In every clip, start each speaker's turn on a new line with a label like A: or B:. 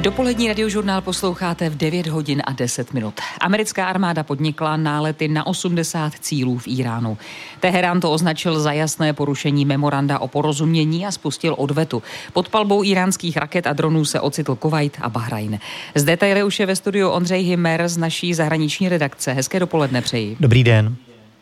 A: Dopolední radiožurnál posloucháte v 9 hodin a 10 minut. Americká armáda podnikla nálety na 80 cílů v Íránu. Teherán to označil za jasné porušení memoranda o porozumění a spustil odvetu. Pod palbou íránských raket a dronů se ocitl Kuvajt a Bahrajn. Z detaily už je ve studiu Ondřej Hymer z naší zahraniční redakce. Hezké dopoledne přeji.
B: Dobrý den.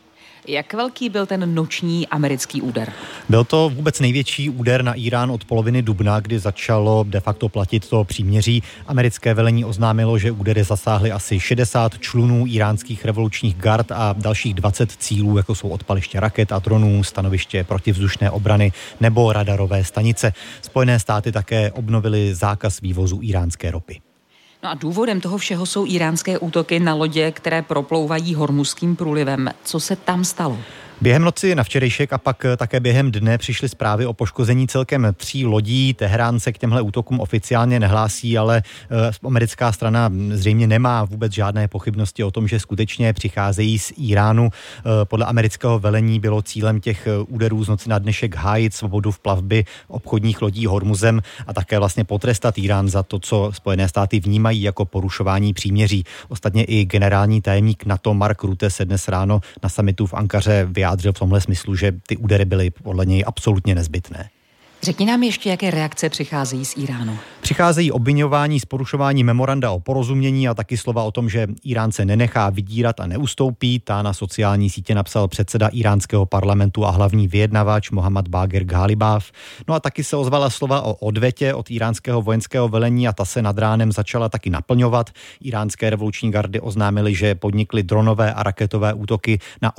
A: Jak velký byl ten noční americký úder?
B: Byl to vůbec největší úder na Írán od poloviny dubna, kdy začalo de facto platit to příměří. Americké velení oznámilo, že údery zasáhly asi 60 člunů íránských revolučních gard a dalších 20 cílů, jako jsou odpaliště raket a dronů, stanoviště protivzdušné obrany nebo radarové stanice. Spojené státy také obnovily zákaz vývozu íránské ropy.
A: No a důvodem toho všeho jsou íránské útoky na lodě, které proplouvají Hormuzským průlivem. Co se tam stalo?
B: Během noci na včerejšek a pak také během dne přišly zprávy o poškození celkem 3 lodí. Teherán se k těmhle útokům oficiálně nehlásí, ale americká strana zřejmě nemá vůbec žádné pochybnosti o tom, že skutečně přicházejí z Iránu. Podle amerického velení bylo cílem těch úderů z noci na dnešek hájit svobodu v plavbě obchodních lodí Hormuzem a také vlastně potrestat Irán za to, co Spojené státy vnímají jako porušování příměří. Ostatně i generální tajemník NATO Mark Rutte se dnes ráno na summitu v Ankaře vyjádřil v tomhle smyslu, že ty údery byly podle něj absolutně nezbytné.
A: Řekni nám ještě, jaké reakce přicházejí z Iránu.
B: Přicházejí obviňování z porušování memoranda o porozumění a taky slova o tom, že Irán se nenechá vydírat a neustoupí. Ta na sociální sítě napsal předseda iránského parlamentu a hlavní vyjednavač Mohammad Bagher Ghalibaf. No a taky se ozvala slova o odvetě od iránského vojenského velení a ta se nad ránem začala taky naplňovat. Iránské revoluční gardy oznámily, že podnikly dronové a raketové útoky na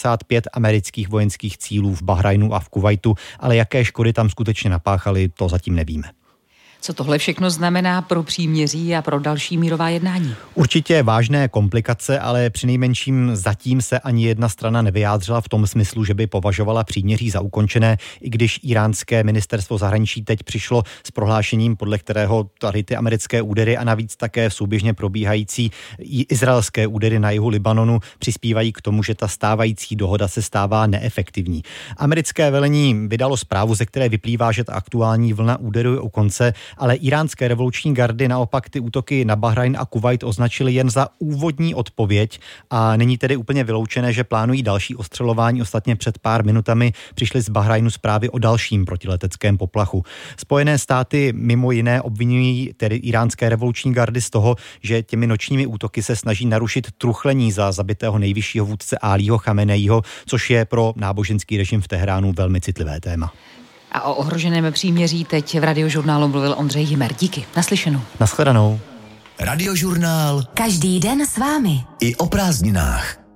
B: 85 amerických vojenských cílů v Bahrajnu a v Kuvajtu, ale jaké škody tam skutečně napáchali, to zatím nevíme.
A: Co tohle všechno znamená pro příměří a pro další mírová jednání?
B: Určitě vážné komplikace, ale přinejmenším zatím se ani jedna strana nevyjádřila v tom smyslu, že by považovala příměří za ukončené, i když iránské ministerstvo zahraničí teď přišlo s prohlášením, podle kterého tady ty americké údery a navíc také souběžně probíhající izraelské údery na jihu Libanonu přispívají k tomu, že ta stávající dohoda se stává neefektivní. Americké velení vydalo zprávu, ze které vyplývá, že ta aktuální vlna úderů je u konce, ale iránské revoluční gardy naopak ty útoky na Bahrajn a Kuvajt označili jen za úvodní odpověď a není tedy úplně vyloučené, že plánují další ostřelování. Ostatně před pár minutami přišly z Bahrajnu zprávy o dalším protileteckém poplachu. Spojené státy mimo jiné obvinují tedy iránské revoluční gardy z toho, že těmi nočními útoky se snaží narušit truchlení za zabitého nejvyššího vůdce Alího Chameneího, což je pro náboženský režim v Teheránu velmi citlivé téma.
A: A o ohroženém příměří teď v radiožurnálu mluvil Ondřej Hymer. Díky. Naslyšenou.
B: Nashledanou.
C: Radiožurnál.
D: Každý den s vámi.
C: I o prázdninách.